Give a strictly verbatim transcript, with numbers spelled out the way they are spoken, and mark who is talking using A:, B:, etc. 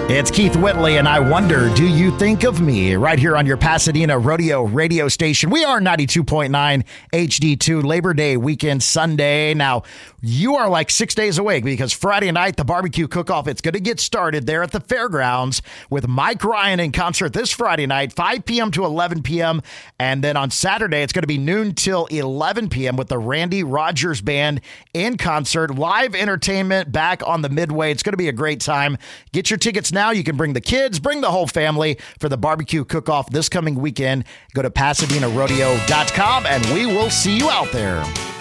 A: It's Keith Whitley, and I wonder, do you think of me? Right here on your Pasadena Rodeo radio station. We are ninety-two point nine H D two, Labor Day weekend Sunday. Now, you are like six days awake because Friday night, the barbecue cook-off, it's going to get started there at the fairgrounds with Mike Ryan in concert this Friday night, five p.m. to eleven p.m. And then on Saturday, it's going to be noon till eleven p.m. with the Randy Rogers Band in concert. Live entertainment back on the Midway. It's going to be a great time. Get your tickets now. You can bring the kids, bring the whole family for the barbecue cook-off this coming weekend. Go to Pasadena Rodeo dot com and we will see you out there.